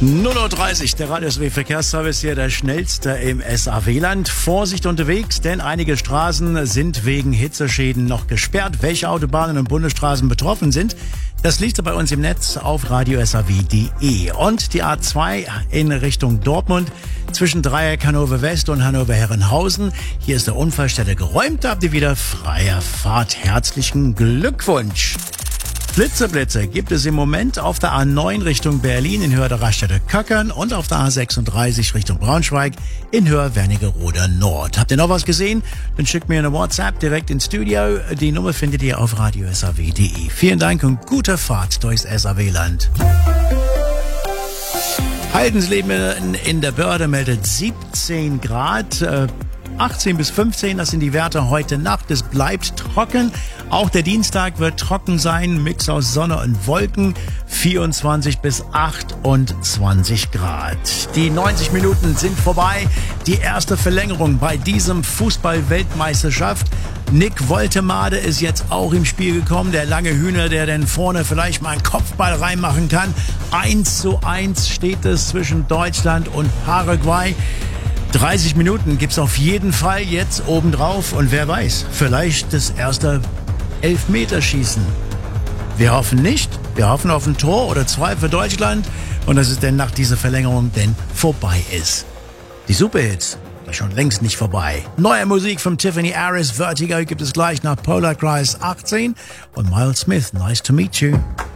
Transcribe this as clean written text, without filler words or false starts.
0:30 Uhr, der Radio SW Verkehrsservice hier, der schnellste im SAW-Land. Vorsicht unterwegs, denn einige Straßen sind wegen Hitzeschäden noch gesperrt. Welche Autobahnen und Bundesstraßen betroffen sind, das liest ihr bei uns im Netz auf radiosaw.de. Und die A2 in Richtung Dortmund zwischen Dreieck Hannover West und Hannover Herrenhausen. Hier ist der Unfallstelle geräumt, da habt ihr wieder freie Fahrt. Herzlichen Glückwunsch! Blitze gibt es im Moment auf der A9 Richtung Berlin in Höhe der Raststätte Köckern und auf der A36 Richtung Braunschweig in Höhe Wernigerode Nord. Habt ihr noch was gesehen? Dann schickt mir eine WhatsApp direkt ins Studio. Die Nummer findet ihr auf radiosaw.de. Vielen Dank und gute Fahrt durchs SAW-Land. Heidensleben in der Börde meldet 17 Grad. 18 bis 15, das sind die Werte heute Nacht. Es bleibt trocken. Auch der Dienstag wird trocken sein. Mix aus Sonne und Wolken. 24 bis 28 Grad. Die 90 Minuten sind vorbei. Die erste Verlängerung bei diesem Fußball-Weltmeisterschaft. Nick Woltemade ist jetzt auch im Spiel gekommen. Der lange Hühner, der dann vorne vielleicht mal einen Kopfball reinmachen kann. 1:1 steht es zwischen Deutschland und Paraguay. 30 Minuten gibt's auf jeden Fall jetzt obendrauf. Und wer weiß, vielleicht das erste Elfmeterschießen. Wir hoffen nicht. Wir hoffen auf ein Tor oder zwei für Deutschland. Und dass es denn nach dieser Verlängerung denn vorbei ist. Die Superhits, das ist schon längst nicht vorbei. Neue Musik von Tiffany Harris, Vertigo gibt es gleich nach Polar Crisis 18. Und Miles Smith, Nice to Meet You.